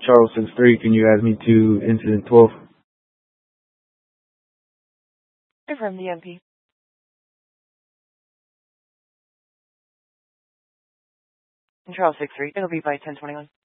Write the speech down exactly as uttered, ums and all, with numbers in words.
Charles six three, can you add me to incident twelve? Affirm the M P. Charles six three, it'll be by ten twenty-one.